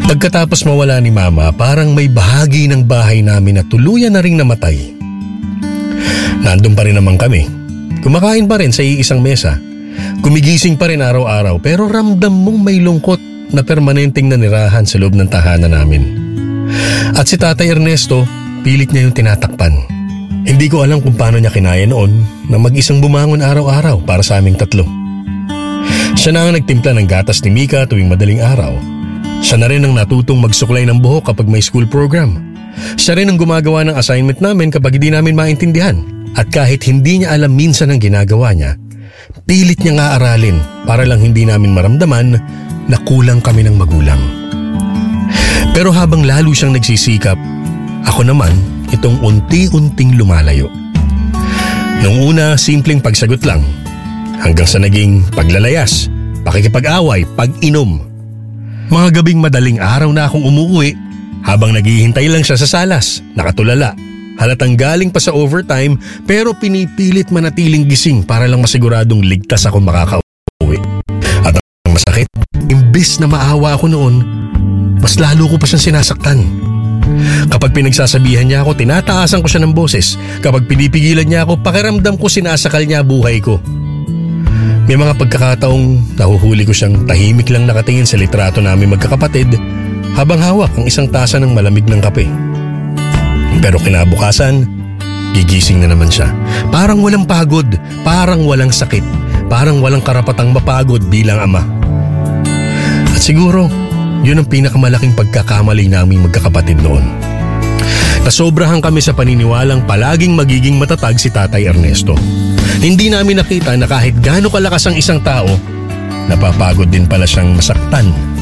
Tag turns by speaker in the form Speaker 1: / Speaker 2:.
Speaker 1: Pagkatapos mawala ni Mama, parang may bahagi ng bahay namin na tuluyan na ring namatay. Nandun pa rin naman kami. Kumakain pa rin sa iisang mesa. Gumigising pa rin araw-araw pero ramdam mong may lungkot na permanenteng nanirahan sa loob ng tahanan namin. At si Tatay Ernesto, pilit niya yung tinatakpan. Hindi ko alam kung paano niya kinaya noon na mag-isang bumangon araw-araw para sa aming tatlo. Siya na ang nagtimpla ng gatas ni Mika tuwing madaling araw. Siya na rin ang natutong magsuklay ng buhok kapag may school program. Siya rin ang gumagawa ng assignment namin kapag hindi namin maintindihan. At kahit hindi niya alam minsan ang ginagawa niya, pilit niya nga aralin para lang hindi namin maramdaman na kulang kami ng magulang. Pero habang lalo siyang nagsisikap, ako naman itong unti-unting lumalayo. Noong una, simpleng pagsagot lang. Hanggang sa naging paglalayas, pakikipag-away, pag-inom. Mga gabing madaling araw na akong umuwi habang naghihintay lang siya sa salas, nakatulala. Halatang galing pa sa overtime pero pinipilit manatiling gising para lang masiguradong ligtas ako makakauwi. At ang masakit, imbis na maawa ako noon, mas lalo ko pa siyang sinasaktan. Kapag pinagsasabihan niya ako, tinataasan ko siya ng boses. Kapag pinipigilan niya ako, pakiramdam ko sinasakal niya buhay ko. May mga pagkakataong nahuhuli ko siyang tahimik lang nakatingin sa litrato namin magkakapatid habang hawak ang isang tasa ng malamig ng kape. Pero kinabukasan, gigising na naman siya. Parang walang pagod, parang walang sakit, parang walang karapatang mapagod bilang ama. At siguro, yun ang pinakamalaking pagkakamali naming magkakapatid noon. Nasobrahan kami sa paniniwalang palaging magiging matatag si Tatay Ernesto. Hindi namin nakita na kahit gaano kalakas ang isang tao, napapagod din pala siyang masaktan